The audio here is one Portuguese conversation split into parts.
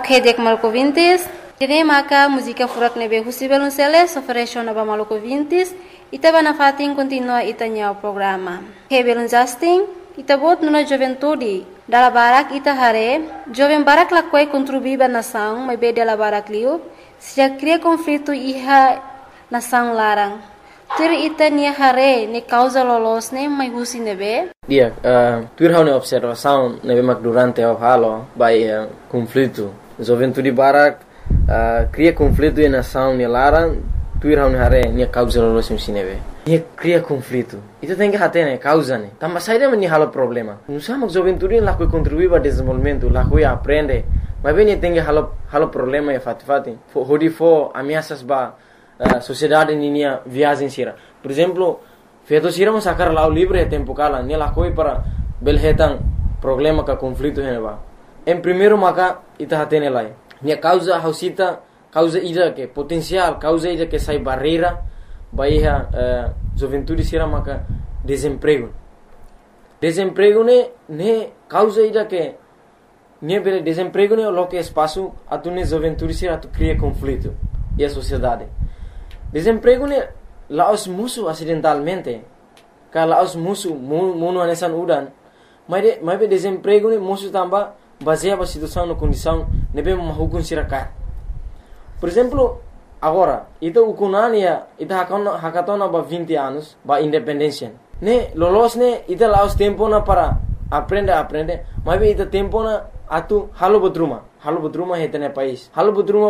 Ok, dek maluco vintis. Jadi maka música furak nebe husi belunceles ofereció naba maluco vintis. Ita bana fatin continua itanya o programa. Ok, belun Justin. Ita bot nuna juventude. Dala barak ita hare. Joven barak la quei contribuiba nação, mas be dela barak liu. Se já cria conflito iha nação larang. Tur ita nia hare ne causa lolos ne mai husi nebe. Dia, tur hau ne observação nebe mak durante o halo by conflito. Juventude barak cria conflito e nação ne larang. Tur hau ne hare nia causa lolos ne nebe. Nia cria conflito. Ita tem que hate ne causa ne. Tamba saída men halo problema. Não sabe juventude lá que contribui para desenvolvimento, lá que aprende. Mas bem tem que halo problema e fati. Hodi fo ameaças ba sociedade ninia viagem sira. Por exemplo, feito sira mo sacar lá o livre tempo kala, ne lá coi para belhetan problema ka conflito heneba. Em primeiro maka ita hatene lai. Nia causa hausita, causa ida que potencial, causa ida que sai barreira, baia juventude sira maka desemprego. Desemprego ne causa ida que ne bele desemprego ne lo que espaço atune juventude sira atu cria conflito e a sociedade. Desemprego ne laos musuh acidentalmente. Ka laos musuh munu anesan udan. Mas be desemprego ne musuh tamba baseia ba situação na condição nebe mahukun siraka. Por exemplo, agora, ita ukunania ita hakatona ba 20 anos ba independência. Ne lolos ne ita laos tempo na para aprende, mas be ita tempo na atu halo bodruma hetene país. Halo bodruma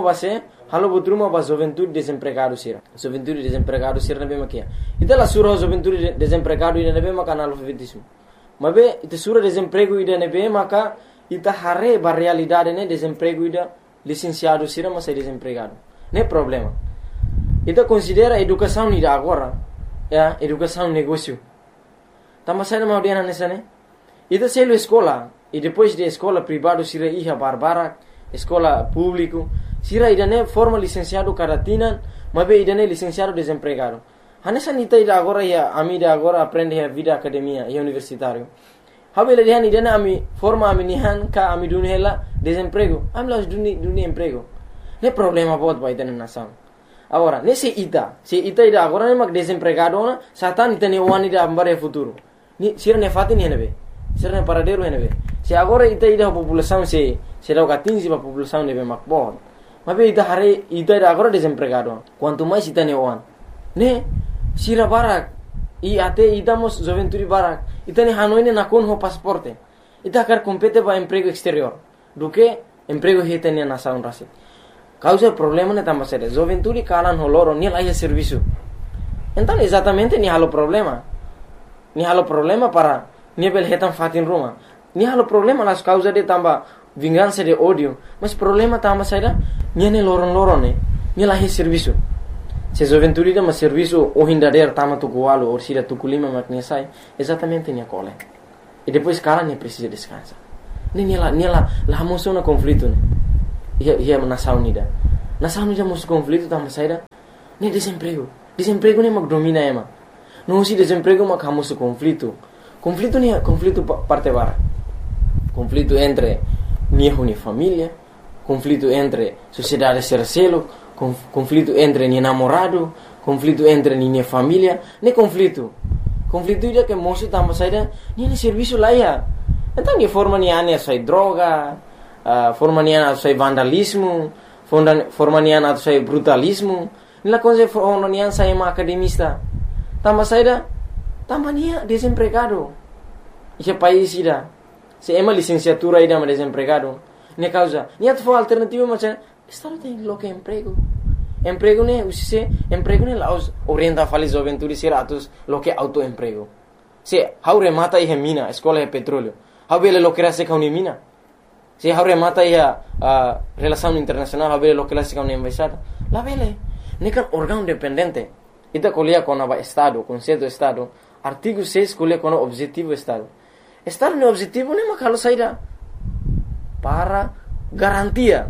ba juventude desempregado sira. Juventude desempregado sira nebe makia. Ita la sura juventude desempregado ida nebe maka analfabetismo. Mas be ita sura desemprego ida nebe maka ita hare ba realidade ne desemprego ida licenciado sira mas desempregado. Ne problema. Ita considera educação ida agora, educação negócio. Tamba sai na audiana nessa ne. Ita selo escola e depois de escola privado sira iha barbara, escola público sira ida ne forma licenciado karatina, mas be ida ne licenciado desempregado. Hanessa nita ida agora ia amida agora aprende a vida academia e universitário. Habela dihan ida ne ami forma ami nihan ka ami dunhela desemprego. Amlas duni emprego. Ne problema bot ba ida ne nação. Agora, se ita ida agora ne mak desempregado na satan ita ne wani ida ambare futuro. Ni sira ne fatin henebe. Sira ne paradeiro henebe. Se agora ita ida população se dá 15 ba população nebe mak bot. Mas be ita hare ita ida agora desempregado. Quanto mais ita ne wan. Ne sira barak e até idamos juventude barak. Ita ne hanoine na kon ho pasaporte. Ita quer compete ba emprego exterior. Do que emprego hita ne nação rasi. Causa problema ne tamba sere. Juventude kalan holoro ni lá serviço. Então exatamente ni halo problema. Ni halo problema para ni bel hetan fatin ruma. Ni halo problema las causa de tamba vingança de ódio. Mas problema tamba sere ni ne loron ne. Ni lá serviço. Se juventude de mas serviço o hindader tama tu gualo ou sira tu kulima makne sai. Exatamente ni cole. E depois cara ne precisa descansar. Ni lá moção na conflito ne. Ia nação nida. Nação nida moço conflito tama saída. Ne desemprego. Desemprego ne mak domina ema. Não se desemprego mak hamoso conflito. Conflito parte bara. Conflito entre ni família, conflito entre sociedade sercelo, conflito entre ni namorado, conflito entre ni família, ne conflito. Conflito ida que moço tama saída, ni serviço lá ia. Então ni forma ni ane sai droga, forma ni ane sai vandalismo, forma ni ane sai brutalismo. Nila coisa forma ni ane sai uma academista. Tama saída, tama nia desempregado. Esse país ida, se ema licenciatura ida mas desempregado. Ne causa, nia tu alternativa macam, estado tem lo que emprego. Emprego ne usise, emprego ne laos orienta fali juventude seratus lo que autoemprego. Se haure mata ihe mina, escola é petróleo. Habele lo que era se kauni mina. Se haure mata ia relação internacional, habele lo que era se kauni embaixada. La vele, ne kan órgão dependente. Ita colia com o Estado, conceito do Estado. Artigo 6 colia com o objetivo do Estado. Estado no objetivo nem makalo saída para garantia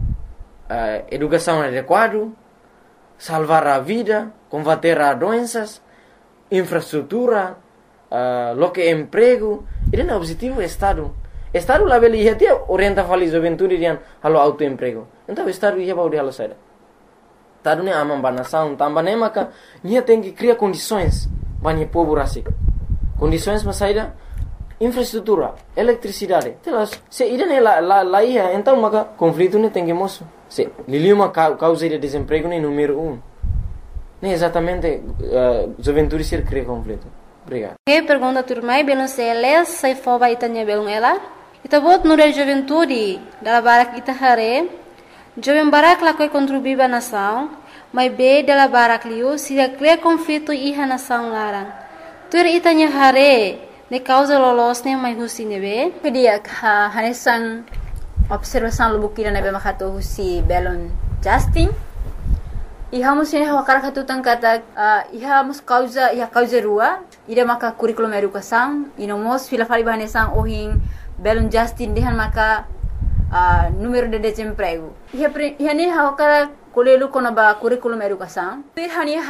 educação adequada, salvar a vida, combater as doenças, infraestrutura, lo que emprego. Ele é o objetivo do Estado. Estado lá beli ia tia orienta fali juventude rian halo autoemprego. Então estado ia baudi halo saida. Tadu ne amam banação, também maka nia tem que criar condições para povo rasik. Condições para saída infraestrutura, eletricidade. Telas, se ida ne lá ia, então maka conflito ne tem que moço. Se liliu uma causa de desemprego ne número 1. Ne exatamente juventude ser cria conflito. Obrigado. Que pergunta turmai belum seles sai foba itanya belum ela. Ita bot nure juventude dala barak ita hare. Jovem barak lakoi contribuiba nação, mas be dala barak liu se cria conflito iha nação larang. Tur itanya hare ne causa lolosne mai husi nebe. Pedia hanesan observação lubukira nebe makato husi belon Justin. Iha musine hawakara katutan kata iha mus causa rua ida maka curriculum educação inomos fila fali bahanesan ohin belon Justin dehan maka número de desemprego. Iha ne hawakara kolelu konaba curriculum educação. Iha ne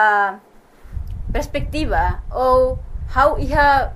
perspectiva ou how iha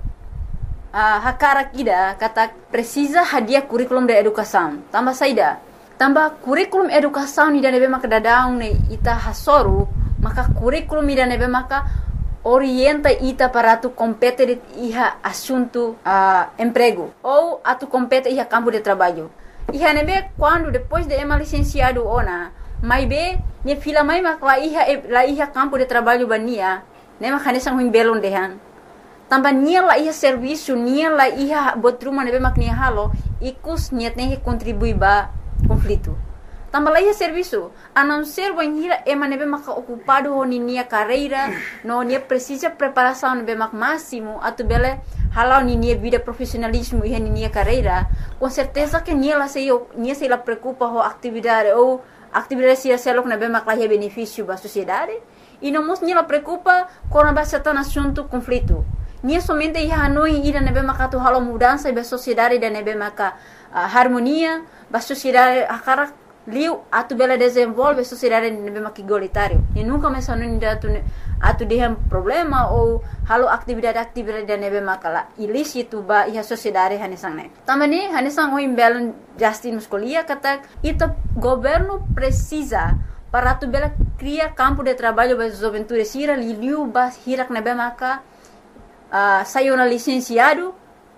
hakara kida kata precisa hadiah curriculum de educação. Tambah saida. Tambah kurikulum educação ni nebe maka dadaung ne ita hasoru maka kurikulum ni nebe maka orienta ita para tu compete iha assunto emprego ou atu compete iha campo de trabalho. Iha nebe quando depois de ema licenciado ona mai be ne fila mai maka la iha campo de trabalho bania ne maka ne sang belon dehan. Tambah nia la iha serviço nia la iha botruma nebe mak nia halo ikus niat ne contribui ba conflito. Tambah lagi serviço, a não ser banhira ema nebe maka ocupado ho nia carreira, no nia precisa preparação nebe mak máximo, atu bele halau nia vida profissionalismo e nia carreira, com certeza que nia se la preocupa ho atividade ou atividade se selok nebe mak lahi benefício ba sociedade, e não mos nia la preocupa com a certain assunto conflito. Nia somente ia hanoi ida nebe maka tu halau mudança ba sociedade da nebe maka harmonia ba sociedade akara liu atu bela desenvolve sociedade nebe maki igualitário e nunca mencionou ainda atu dehan problema ou halo atividade da nebe maka ilícito ba iha sociedade hanesang ne tamani hanesang o imbelan Justin muscolia kata ita governo precisa para atu bela cria campo de trabalho ba juventude sira liu ba hirak nebe maka saiu na licenciada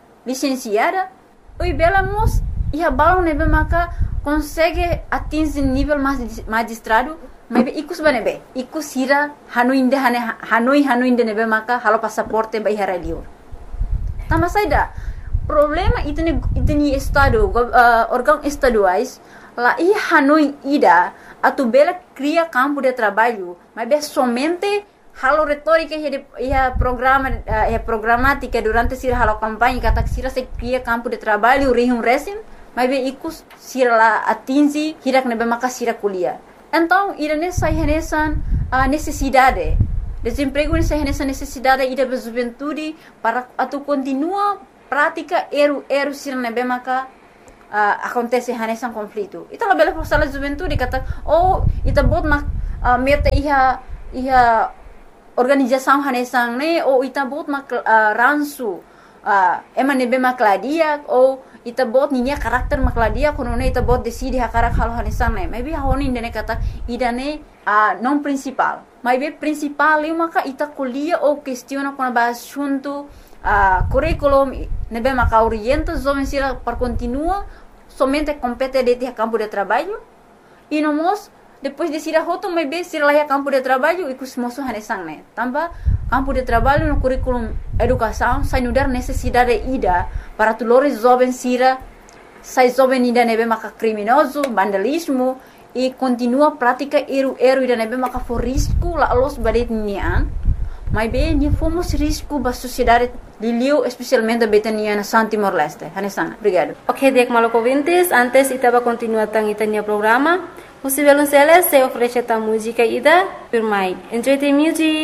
oi bela mos iha balon nebe maka consegue atingir nível magistrado mas ikus banebe ikus hira hanoi nebe maka halo passaporte ba iha relior tama saida problema itni estado órgão estaduais la iha hanoi ida atu bela cria campo de trabalho mas somente halo retórica ia programática durante sira halo campanha kata sira se cria campo de trabalho resim mas ikus sira la atingi hirak nebe maka sira kuliah. Então irane sai renesan necessidade desemprego ne sai renesan necessidade ida ba juventude para atu continua prática eru sira nebe maka acontece renesan conflito. Ita la bela força la juventude kata ita bot mak meta iha organização hanesang ne ou ita bot mak ransu ema nebe makladia ou ita bot ninya karakter makladia kono ne ita bot decide hakarak halo hanesang ne maybe honi ne kata idane non principal maybe principal eu maka ita kuliah ou questiona com ba assunto curriculum nebe maka orienta jovem sira para continua somente compete de campo de trabalho e nomos depois de sira hoto maybe sira lá campo de trabalho e kusmoso hanesang ne tambah campo de trabalho no curriculum educação sai nudar necessidade ida para tulores jovem sira sai jovem ida nebe maka criminoso vandalismo e continua prática eru ida nebe maka for risco la los badet nian mas bem ni fomos risco ba sociedade liliu especialmente betania na San Timor Leste hanesang obrigado. Ok, dek maloko vintes antes itaba continua tang itanya programa. Musivelun Celes se oferece ta música ida per mai. Enjoy the music.